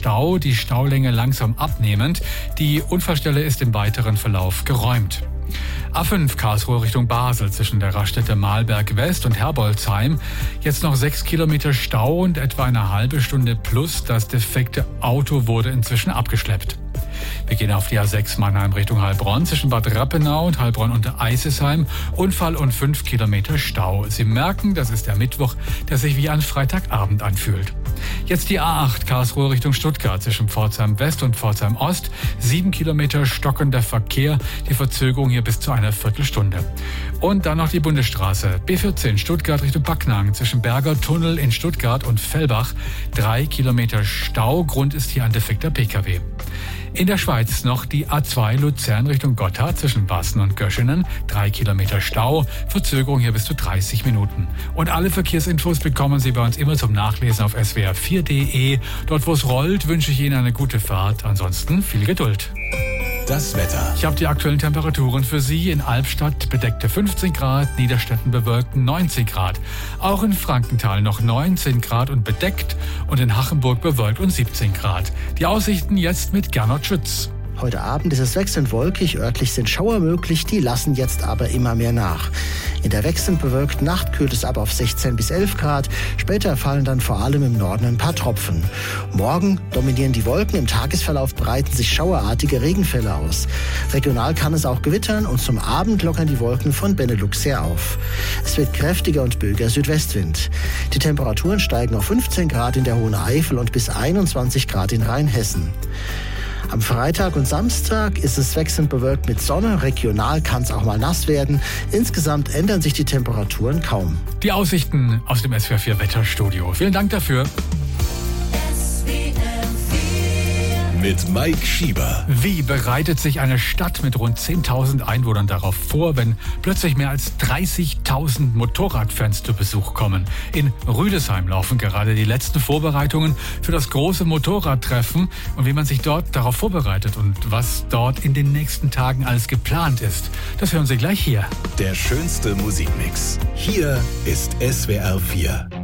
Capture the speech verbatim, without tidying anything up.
Stau, die Staulänge langsam abnehmend. Die Unfallstelle ist im weiteren Verlauf geräumt. A fünf Karlsruhe Richtung Basel zwischen der Raststätte Mahlberg West und Herbolzheim. Jetzt noch sechs Kilometer Stau und etwa eine halbe Stunde plus. Das defekte Auto wurde inzwischen abgeschleppt. Wir gehen auf die A sechs Mannheim Richtung Heilbronn zwischen Bad Rappenau und Heilbronn und Eisesheim. Unfall und fünf Kilometer Stau. Sie merken, das ist der Mittwoch, der sich wie ein Freitagabend anfühlt. Jetzt die A acht Karlsruhe Richtung Stuttgart zwischen Pforzheim West und Pforzheim Ost. Sieben Kilometer stockender Verkehr. Die Verzögerung hier bis zu einer Viertelstunde. Und dann noch die Bundesstraße B vierzehn Stuttgart Richtung Backnang zwischen Berger Tunnel in Stuttgart und Fellbach. Drei Kilometer Stau. Grund ist hier ein defekter P K W. In der Schweiz noch die A zwei Luzern Richtung Gotthard zwischen Wassen und Göschenen. Drei Kilometer Stau, Verzögerung hier bis zu dreißig Minuten. Und alle Verkehrsinfos bekommen Sie bei uns immer zum Nachlesen auf S W R vier punkt de. Dort, wo es rollt, wünsche ich Ihnen eine gute Fahrt. Ansonsten viel Geduld. Das Wetter. Ich habe die aktuellen Temperaturen für Sie. In Albstadt bedeckte fünfzehn Grad, Niederstetten bewölkten neunzehn Grad. Auch in Frankenthal noch neunzehn Grad und bedeckt und in Hachenburg bewölkt und siebzehn Grad. Die Aussichten jetzt mit Gernot Schütz. Heute Abend ist es wechselnd wolkig, örtlich sind Schauer möglich, die lassen jetzt aber immer mehr nach. In der wechselnd bewölkten Nacht kühlt es ab auf sechzehn bis elf Grad, später fallen dann vor allem im Norden ein paar Tropfen. Morgen dominieren die Wolken, im Tagesverlauf breiten sich schauerartige Regenfälle aus. Regional kann es auch gewittern und zum Abend lockern die Wolken von Benelux her auf. Es wird kräftiger und böiger Südwestwind. Die Temperaturen steigen auf fünfzehn Grad in der Hohen Eifel und bis einundzwanzig Grad in Rheinhessen. Am Freitag und Samstag ist es wechselnd bewölkt mit Sonne. Regional kann es auch mal nass werden. Insgesamt ändern sich die Temperaturen kaum. Die Aussichten aus dem S W R vier Wetterstudio. Vielen Dank dafür. Mit Mike Schieber. Wie bereitet sich eine Stadt mit rund zehntausend Einwohnern darauf vor, wenn plötzlich mehr als dreißigtausend Motorradfans zu Besuch kommen? In Rüdesheim laufen gerade die letzten Vorbereitungen für das große Motorradtreffen und wie man sich dort darauf vorbereitet und was dort in den nächsten Tagen alles geplant ist. Das hören Sie gleich hier. Der schönste Musikmix. Hier ist S W R vier.